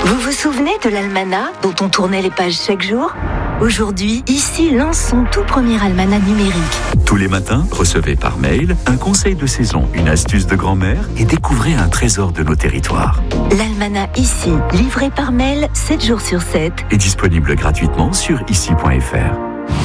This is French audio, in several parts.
Vous vous souvenez de l'almanach dont on tournait les pages chaque jour ? Aujourd'hui, ici lance son tout premier almanach numérique. Tous les matins, recevez par mail un conseil de saison, une astuce de grand-mère et découvrez un trésor de nos territoires. L'almanach ici, livré par mail 7 jours sur 7. Est disponible gratuitement sur ici.fr.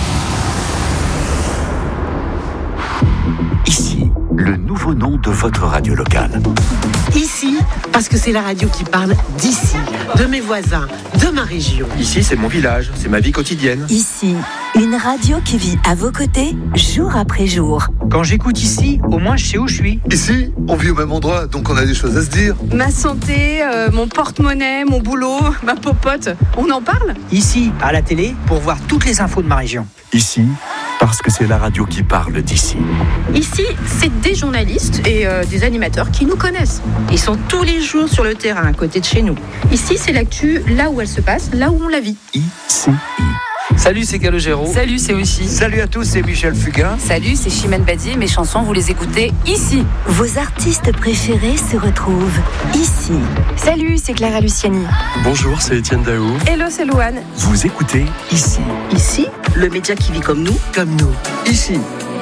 Ici, le nouveau nom de votre radio locale. Ici, parce que c'est la radio qui parle d'ici, de mes voisins, de ma région. Ici, c'est mon village, c'est ma vie quotidienne. Ici, une radio qui vit à vos côtés, jour après jour. Quand j'écoute ici, au moins je sais où je suis. Ici, on vit au même endroit, donc on a des choses à se dire. Ma santé, mon porte-monnaie, mon boulot, ma popote, on en parle ? Ici, à la télé, pour voir toutes les infos de ma région. Ici, parce que c'est la radio qui parle d'ici. Ici, c'est des journalistes et des animateurs qui nous connaissent. Ils sont tous les jours sur le terrain, à côté de chez nous. Ici, c'est l'actu, là où elle se passe, là où on la vit. ICI. Salut, c'est Calogero. Salut, c'est Oshi. Salut à tous, c'est Michel Fugain. Salut, c'est Chimène Badi. Mes chansons, vous les écoutez ici. Vos artistes préférés se retrouvent ici. Salut, c'est Clara Luciani. Bonjour, c'est Étienne Daou. Hello, c'est Louane. Vous écoutez ici. Ici, le média qui vit comme nous. Comme nous. Ici.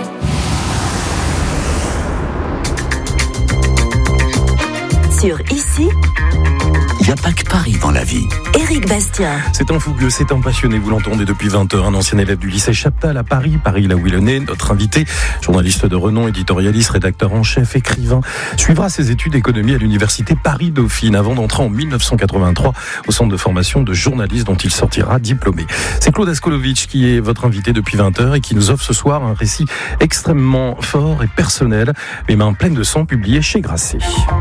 Sur ici, il n'y a pas que Paris dans la vie. Éric Bastien. C'est un fougueux, c'est un passionné, vous l'entendez depuis 20 heures, un ancien élève du lycée Chaptal à Paris là où il est né, notre invité, journaliste de renom, éditorialiste, rédacteur en chef, écrivain, suivra ses études d'économie à l'université Paris-Dauphine avant d'entrer en 1983 au centre de formation de journalistes dont il sortira diplômé. C'est Claude Askolovitch qui est votre invité depuis 20 heures et qui nous offre ce soir un récit extrêmement fort et personnel, Les mains pleines de sang, publié chez Grasset.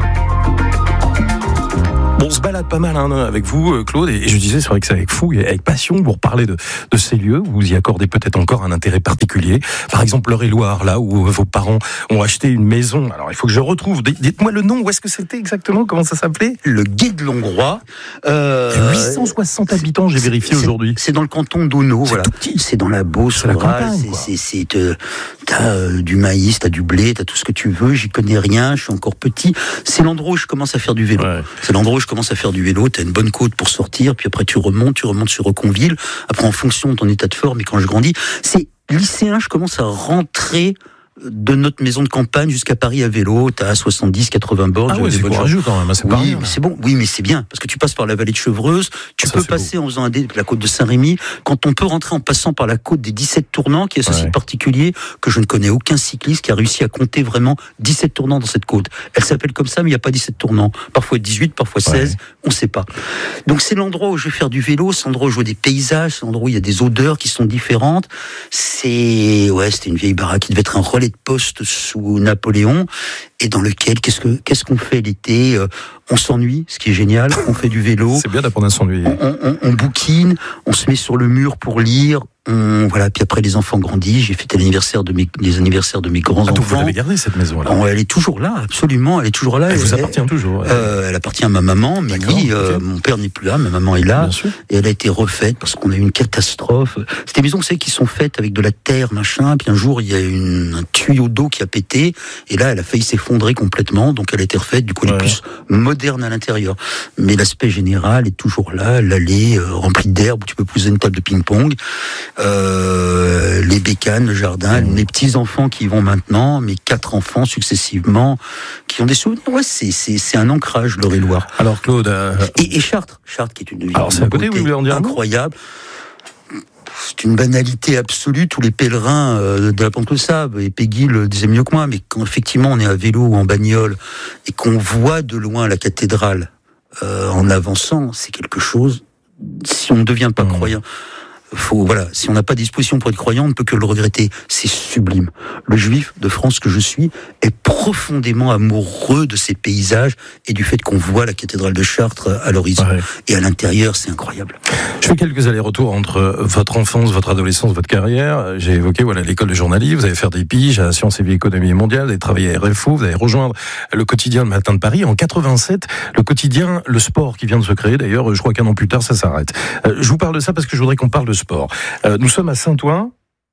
On se balade pas mal avec vous, Claude, et je disais, c'est vrai que c'est avec fougue et avec passion que vous reparlez de ces lieux où vous y accordez peut-être encore un intérêt particulier. Par exemple, l'Eure-et-Loire, là où vos parents ont acheté une maison. Alors, il faut que je retrouve. Dites-moi le nom, où est-ce que c'était exactement? Comment ça s'appelait? Le Gué de Longrois. 860 habitants, j'ai vérifié aujourd'hui. C'est dans le canton d'Auneau, voilà. Tout petit. C'est dans la Beauce, c'est la campagne, t'as du maïs, t'as du blé, t'as tout ce que tu veux. J'y connais rien, je suis encore petit. C'est l'endroit où je commence à faire du vélo. Ouais. C'est l'endroit où je commence à faire du vélo. T'as une bonne côte pour sortir, puis après tu remontes sur Reconville. Après, en fonction de ton état de forme, et quand je grandis, c'est lycéen, je commence à rentrer de notre maison de campagne jusqu'à Paris à vélo. T'as 70, 80 bornes. Ah ouais, c'est courageux quand même, c'est pas rien. Mais c'est bon. Oui, mais c'est bien, parce que tu passes par la vallée de Chevreuse, tu peux passer en faisant la côte de Saint-Rémy, quand on peut rentrer en passant par la côte des 17 tournants, qui est ce site particulier que je ne connais aucun cycliste qui a réussi à compter vraiment 17 tournants dans cette côte. Elle s'appelle comme ça, mais il n'y a pas 17 tournants. Parfois 18, parfois 16, on ne sait pas. Donc c'est l'endroit où je vais faire du vélo, c'est l'endroit où je vois des paysages, c'est l'endroit où il y a des odeurs qui sont différentes. C'était une vieille baraque qui devait être un relais de poste sous Napoléon, et dans lequel, qu'est-ce qu'on fait l'été? On s'ennuie, ce qui est génial, on fait du vélo. C'est bien d'apprendre à s'ennuyer. On bouquine, on se met sur le mur pour lire. Voilà, puis après les enfants grandissent, j'ai fêté les anniversaires de mes grands-enfants. Donc vous l'avez gardée cette maison là? Elle est toujours là, absolument, elle est toujours là. Elle vous appartient toujours? Elle appartient à ma maman, mais oui, mon père n'est plus là, ma maman est là, et elle a été refaite parce qu'on a eu une catastrophe. C'est des maisons, vous savez, qui sont faites avec de la terre, machin, puis un jour il y a un tuyau d'eau qui a pété, et là elle a failli s'effondrer complètement, donc elle a été refaite, du coup elle est plus moderne à l'intérieur. Mais l'aspect général est toujours là, l'allée remplie d'herbe où tu peux poser une table de ping-pong. Les bécanes, le jardin, mes petits-enfants qui y vont maintenant, mes 4 enfants successivement, qui ont des souvenirs. Ouais, c'est un ancrage, l'Eure-et-Loire. Alors Claude... Et Chartres qui est une ville c'est à côté, vous voulez en dire incroyable. C'est une banalité absolue, tous les pèlerins de la Pente le savent, et Peggy le disait mieux que moi, mais quand effectivement on est à vélo ou en bagnole, et qu'on voit de loin la cathédrale en avançant, c'est quelque chose, si on ne devient pas croyant... si on n'a pas disposition pour être croyant, on ne peut que le regretter. C'est sublime. Le juif de France que je suis est profondément amoureux de ces paysages et du fait qu'on voit la cathédrale de Chartres à l'horizon. Et à l'intérieur, c'est incroyable. Je fais quelques allers-retours entre votre enfance, votre adolescence, votre carrière. J'ai évoqué l'école de journalisme, vous avez fait des piges à Sciences et Vie Économie Mondiale, vous avez travaillé à RFO, vous avez rejoindre le quotidien Le Matin de Paris. En 87, le quotidien Le Sport qui vient de se créer, d'ailleurs, je crois qu'un an plus tard, ça s'arrête. Je vous parle de ça parce que je voudrais qu'on parle de sport. Nous sommes à Saint-Ouen.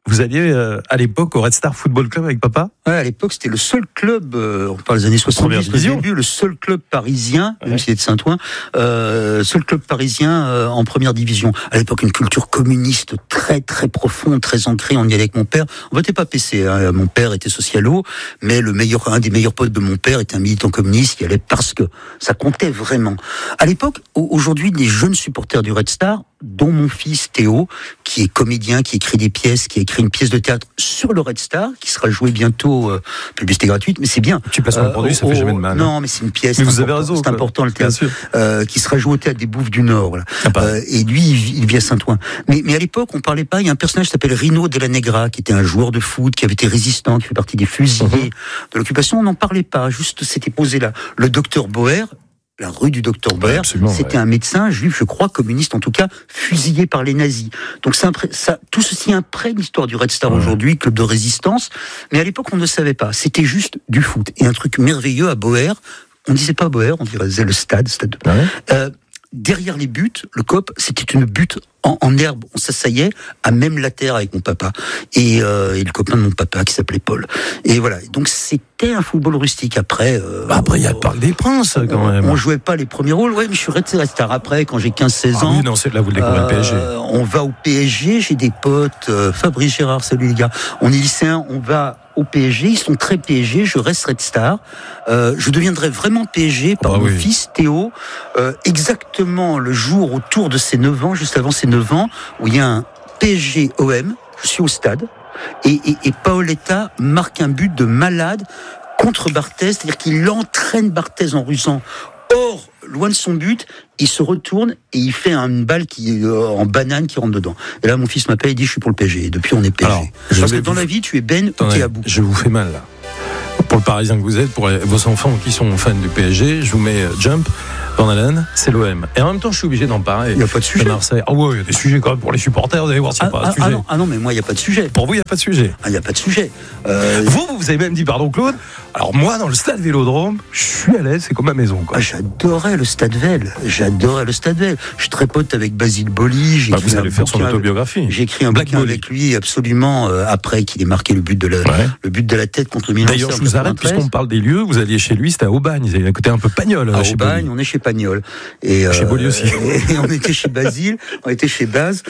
vous alliez à l'époque au Red Star Football Club avec papa ? Ouais, à l'époque, c'était le seul club, on parle des années 70, au début, le seul club parisien, même s'il est de Saint-Ouen, seul club parisien en première division. À l'époque, une culture communiste très très profonde, très ancrée. On y allait avec mon père. On votait pas PC. Hein. Mon père était socialo, mais un des meilleurs potes de mon père était un militant communiste qui allait parce que ça comptait vraiment. À l'époque, aujourd'hui, les jeunes supporters du Red Star, dont mon fils Théo, qui est comédien, qui écrit des pièces, qui a écrit une pièce de théâtre sur le Red Star, qui sera jouée bientôt, publicité gratuite, mais c'est bien. Tu passes mon produit, ça fait jamais de mal. Non, mais c'est une pièce. Mais vous avez raison. C'est important le théâtre, qui sera joué au théâtre des Bouffes du Nord. Voilà. Et lui, il vit à Saint-Ouen. Mais à l'époque, on parlait pas. Il y a un personnage qui s'appelle Rino Della Negra, qui était un joueur de foot, qui avait été résistant, qui fait partie des fusillés de l'occupation. On n'en parlait pas. Juste, c'était posé là. Le docteur Boer. La rue du docteur Boer, c'était un médecin juif, je crois, communiste en tout cas, fusillé par les nazis. Donc tout ceci imprègne l'histoire du Red Star aujourd'hui, club de résistance. Mais à l'époque, on ne savait pas. C'était juste du foot. Et un truc merveilleux à Boer, on disait pas Boer, on disait le stade. Derrière les buts, le COP, c'était une butte en herbe. On s'assaillait à même la terre avec mon papa et le copain de mon papa qui s'appelait Paul. Et voilà. Donc c'était un football rustique. Après, il y a le Parc des Princes quand même. On jouait pas les premiers rôles. Ouais, mais je suis resté tard après quand j'ai 15-16 ans. Oui, non, c'est là vous découvrez le PSG. On va au PSG. J'ai des potes. Fabrice Gérard, salut les gars. On est lycéens. On va au PSG, ils sont très PSG, je reste Red Star. Je deviendrai vraiment PSG par mon fils Théo, exactement le jour autour de ses 9 ans, juste avant ses 9 ans, où il y a un PSG-OM, je suis au stade, et Paoletta marque un but de malade contre Barthez, c'est-à-dire qu'il entraîne Barthez en rusant. Or, loin de son but, il se retourne et il fait une balle qui en banane qui rentre dedans. Et là, mon fils m'appelle et dit je suis pour le PSG. Et depuis, on est PSG. Alors, parce que dans la vie, tu es Ben ou tu es Abou. Je vous fais mal là. Pour le Parisien que vous êtes, pour vos enfants qui sont fans du PSG, je vous mets Jump, Van Halen, c'est l'OM. Et en même temps, je suis obligé d'en parler. Il n'y a pas de sujet. Marseille. Ah ouais, il y a des sujets quand même pour les supporters. Vous allez voir, c'est pas un sujet. Non, mais moi, il n'y a pas de sujet. Pour vous, il n'y a pas de sujet. Il n'y a pas de sujet. Vous avez même dit, pardon Claude, alors moi, dans le stade Vélodrome, je suis à l'aise, c'est comme ma maison. Quoi. J'adorais le stade Vel. Je suis très pote avec Basile Boli. Vous allez faire son autobiographie. J'ai écrit un bouquin avec lui, absolument, après qu'il ait marqué le but de la tête contre le Milan. D'ailleurs, je vous arrête, puisqu'on parle des lieux, vous alliez chez lui, c'était à Aubagne, il y avait un côté un peu Pagnol. À Aubagne, on est chez Pagnol. Et chez Boli aussi. Et on était chez Basile, on était chez Baz,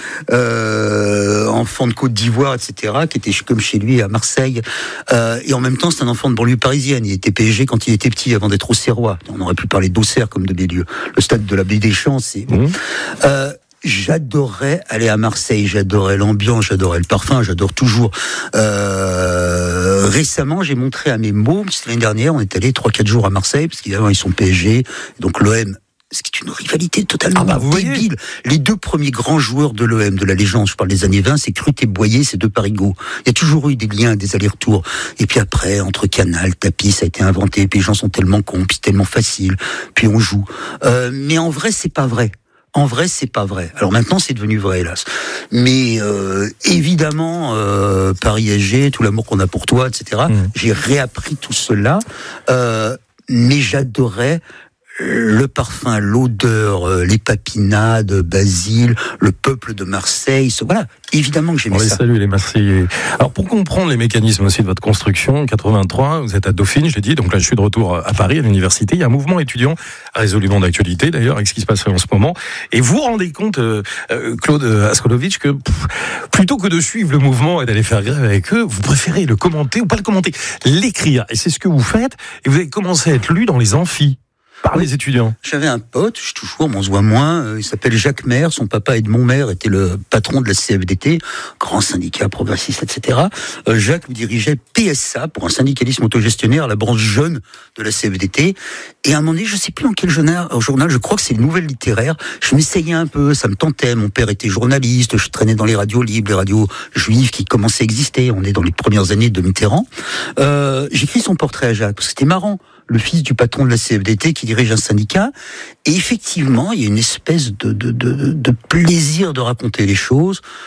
enfant de Côte d'Ivoire, etc., qui était comme chez lui à Marseille. Et en même temps, c'est un enfant de banlieue parisienne. Il était PSG quand il était petit, avant d'être Auxerrois. On aurait pu parler d'Auxerre comme de Bélieu. Le stade de la Baie des Champs, c'est... J'adorais aller à Marseille, j'adorais l'ambiance, j'adorais le parfum, j'adore toujours. Récemment, j'ai montré à mes mômes, c'était l'année dernière, on est allé 3-4 jours à Marseille, parce qu'évidemment, ils sont PSG, donc l'OM, c'est une rivalité totalement débile. Les deux premiers grands joueurs de l'OM, de la légende, je parle des années 20, c'est Crut et Boyer, c'est deux Parigots. Il y a toujours eu des liens, des allers-retours. Et puis après, entre Canal, Tapis, ça a été inventé, puis les gens sont tellement cons, puis c'est tellement facile, puis on joue. Mais en vrai, c'est pas vrai. En vrai, c'est pas vrai. Alors maintenant, c'est devenu vrai, hélas. Mais évidemment, Paris-SG, tout l'amour qu'on a pour toi, etc. J'ai réappris tout cela, mais j'adorais le parfum, l'odeur, les papinades, Basile, le peuple de Marseille. Voilà, évidemment que j'aimais ça. Salut les Marseillais. Alors pour comprendre les mécanismes aussi de votre construction, en 83, vous êtes à Dauphine, je l'ai dit, donc là je suis de retour à Paris, à l'université. Il y a un mouvement étudiant résolument d'actualité d'ailleurs, avec ce qui se passe en ce moment. Et vous vous rendez compte, Claude Askolovitch, que plutôt que de suivre le mouvement et d'aller faire grève avec eux, vous préférez le commenter, ou pas le commenter, l'écrire. Et c'est ce que vous faites, et vous avez commencé à être lu dans les amphis. Par les étudiants. J'avais un pote, je suis toujours, on se voit moins, il s'appelle Jacques Maire, son papa Edmond Maire était le patron de la CFDT, grand syndicat progressiste, etc. Jacques dirigeait PSA, pour un syndicalisme autogestionnaire, la branche jeune de la CFDT, et à un moment donné, je sais plus dans quel journal, je crois que c'est une nouvelle littéraire, je m'essayais un peu, ça me tentait, mon père était journaliste, je traînais dans les radios libres, les radios juives qui commençaient à exister, on est dans les premières années de Mitterrand, j'écris son portrait à Jacques, parce que c'était marrant, le fils du patron de la CFDT qui dirige un syndicat. Et effectivement, il y a une espèce de plaisir de raconter les choses,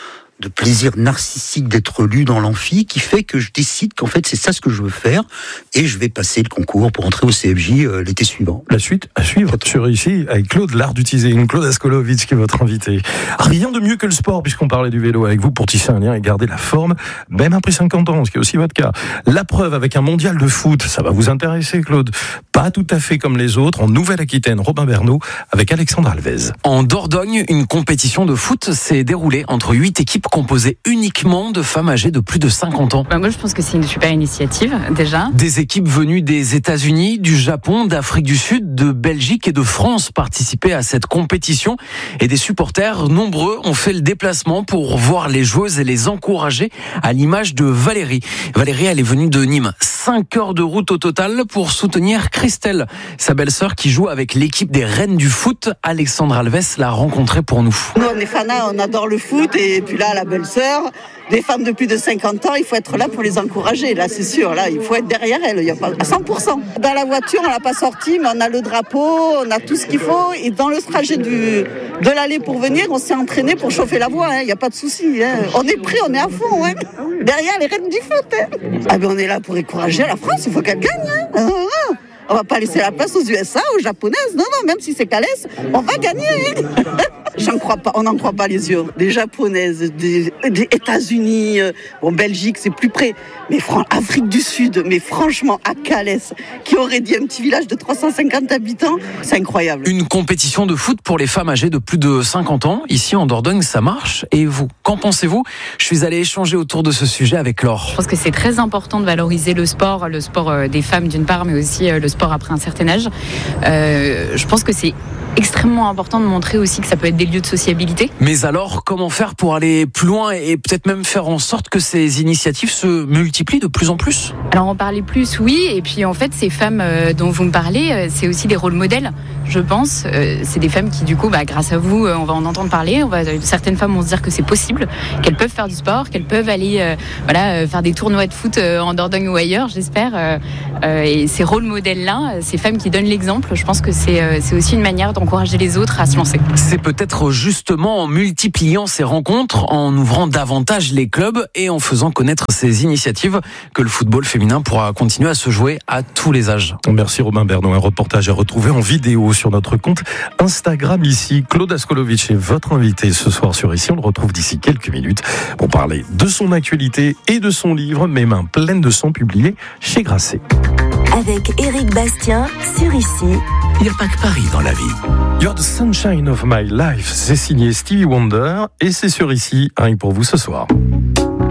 de plaisir narcissique d'être lu dans l'amphi qui fait que je décide qu'en fait c'est ça ce que je veux faire et je vais passer le concours pour entrer au CFJ l'été suivant. La suite à suivre sur ici avec Claude, l'art d'utiliser Claude Askolovitch qui est votre invité. Rien de mieux que le sport puisqu'on parlait du vélo avec vous pour tisser un lien et garder la forme même après 50 ans, ce qui est aussi votre cas. La preuve avec un mondial de foot, ça va vous intéresser Claude. Pas tout à fait comme les autres en Nouvelle-Aquitaine, Robin Bernot avec Alexandre Alves. En Dordogne, une compétition de foot s'est déroulée entre 8 équipes composées uniquement de femmes âgées de plus de 50 ans. Moi, je pense que c'est une super initiative, déjà. Des équipes venues des États-Unis, du Japon, d'Afrique du Sud, de Belgique et de France participaient à cette compétition. Et des supporters nombreux ont fait le déplacement pour voir les joueuses et les encourager, à l'image de Valérie. Valérie, elle est venue de Nîmes. 5 heures de route au total pour soutenir Christelle, sa belle-sœur qui joue avec l'équipe des Reines du foot. Alexandre Alves l'a rencontrée pour nous. Nous, on est fanats, on adore le foot. Et puis là, la belle-sœur, des femmes de plus de 50 ans, il faut être là pour les encourager. Là, c'est sûr, là, il faut être derrière elles. Il y a pas, à 100%. Dans la voiture, on l'a pas sortie, mais on a le drapeau, on a tout ce qu'il faut. Et dans le trajet de l'aller pour venir, on s'est entraîné pour chauffer la voie. Il n'y a pas de souci. On est prêt, on est à fond. Derrière les Reines du foot. Ah ben, on est là pour encourager la France. Il faut qu'elle gagne. On va pas laisser la place aux USA, aux Japonaises. Non, même si c'est Calès, on va gagner. J'en crois pas, on n'en croit pas les yeux. Des Japonaises, des États-Unis, Belgique, c'est plus près. Mais Afrique du Sud, mais franchement, à Calès, qui aurait dit un petit village de 350 habitants, c'est incroyable. Une compétition de foot pour les femmes âgées de plus de 50 ans. Ici, en Dordogne, ça marche. Et vous, qu'en pensez-vous ? Je suis allé échanger autour de ce sujet avec Laure. Je pense que c'est très important de valoriser le sport des femmes d'une part, mais aussi le sport après un certain âge. Je pense que c'est extrêmement important de montrer aussi que ça peut être des lieux de sociabilité. Mais alors, comment faire pour aller plus loin et peut-être même faire en sorte que ces initiatives se multiplient de plus en plus ? Alors en parler plus, oui, et puis en fait ces femmes dont vous me parlez, c'est aussi des rôles modèles, je pense. C'est des femmes qui du coup, grâce à vous, on va en entendre parler. Certaines femmes vont se dire que c'est possible, qu'elles peuvent faire du sport, qu'elles peuvent aller faire des tournois de foot en Dordogne ou ailleurs, j'espère. Et ces rôles modèles-là, ces femmes qui donnent l'exemple, je pense que c'est aussi une manière d'encourager les autres à se lancer. C'est peut-être justement en multipliant ces rencontres, en ouvrant davantage les clubs et en faisant connaître ces initiatives que le football féminin pourra continuer à se jouer à tous les âges. Merci Robin Bernot. Un reportage à retrouver en vidéo sur notre compte Instagram ici. Claude Askolovitch est votre invité ce soir sur Ici. On le retrouve d'ici quelques minutes pour parler de son actualité et de son livre Mes mains pleines de sang, publié chez Grasset. Avec Éric Bastien sur Ici. Il n'y a pas que Paris dans la vie. You're the sunshine of my life. C'est signé Stevie Wonder et c'est sur Ici, rien que pour vous ce soir.